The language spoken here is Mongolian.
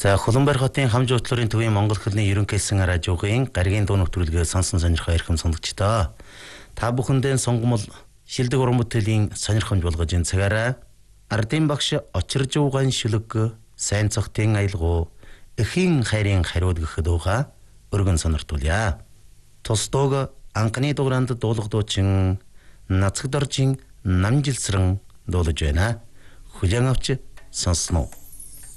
За Хуланбар хотын Хамж утларын төвийн Монгол хэлний ерөнхийсэн радиогийн гаригийн дуу нэвтрүүлгээ сонсон сонирхоо ирхэм сонгогчдоо. Та бүхэндээ сонгомол шилдэг уран бүтээлийн сонирхомж болгож энэ цагаараа ардын багш очирж угаан шүлэг сайн цогтын аялгуу эхийн хайрын хариуд гэхэд уга өргөн сониртуулъя. Тусдууг анхны дуурайнд дуулгадуучин нацагдоржин намжилсран дуулж байна. Хүлээн авч сонсноо.